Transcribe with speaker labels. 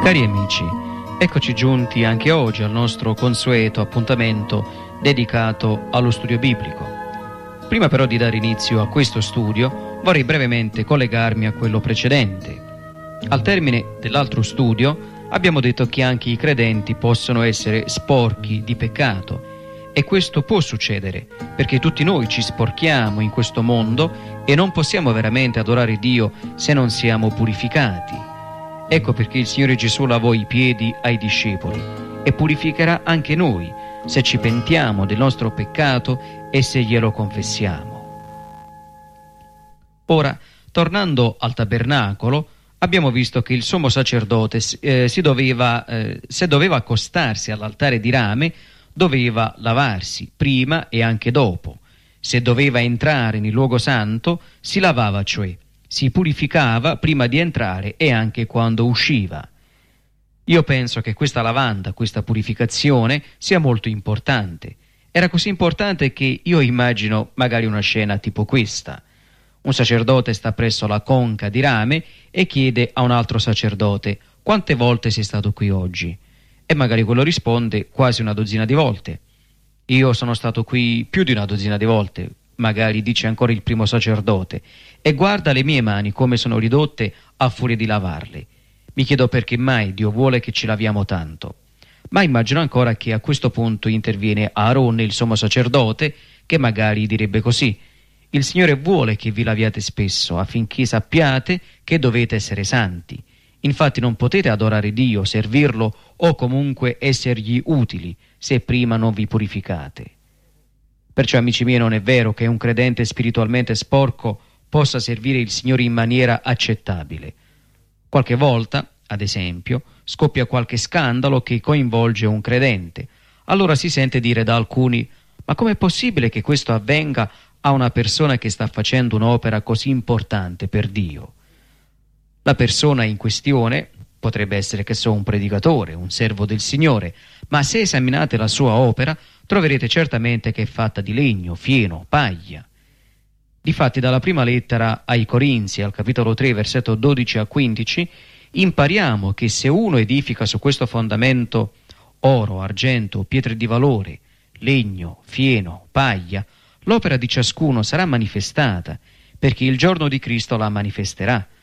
Speaker 1: Cari amici, eccoci giunti anche oggi al nostro consueto appuntamento dedicato allo studio biblico. Prima però di dare inizio a questo studio, vorrei brevemente collegarmi a quello precedente. Al termine dell'altro studio abbiamo detto che anche i credenti possono essere sporchi di peccato, e questo può succedere perché tutti noi ci sporchiamo in questo mondo e non possiamo veramente adorare Dio se non siamo purificati. Ecco perché il Signore Gesù lavò i piedi ai discepoli e purificherà anche noi se ci pentiamo del nostro peccato e se glielo confessiamo. Ora, tornando al tabernacolo, abbiamo visto che il sommo sacerdote se doveva accostarsi all'altare di rame, doveva lavarsi prima e anche dopo. Se doveva entrare nel luogo santo, si lavava, cioè si purificava prima di entrare e anche quando usciva. Io penso che questa lavanda, questa purificazione sia molto importante. Era così importante che io immagino magari una scena tipo questa. Un sacerdote sta presso la conca di rame e chiede a un altro sacerdote: quante volte sei stato qui oggi? E magari quello risponde: quasi una dozzina di volte. Io sono stato qui più di una dozzina di volte, magari dice ancora il primo sacerdote, e guarda le mie mani come sono ridotte a furia di lavarle. Mi chiedo perché mai Dio vuole che ci laviamo tanto. Ma immagino ancora che a questo punto interviene Aarone, il sommo sacerdote, che magari direbbe così: il Signore vuole che vi laviate spesso affinché sappiate che dovete essere santi. Infatti non potete adorare Dio, servirlo o comunque essergli utili se prima non vi purificate. Perciò, amici miei, non è vero che un credente spiritualmente sporco possa servire il Signore in maniera accettabile. Qualche volta, ad esempio, scoppia qualche scandalo che coinvolge un credente. Allora si sente dire da alcuni: ma com'è possibile che questo avvenga a una persona che sta facendo un'opera così importante per Dio? La persona in questione potrebbe essere, che so, un predicatore, un servo del Signore, ma se esaminate la sua opera troverete certamente che è fatta di legno, fieno, paglia. Difatti dalla prima lettera ai Corinzi, al capitolo 3, versetto 12 a 15, impariamo che se uno edifica su questo fondamento oro, argento, pietre di valore, legno, fieno, paglia, l'opera di ciascuno sarà manifestata, perché il giorno di Cristo la manifesterà,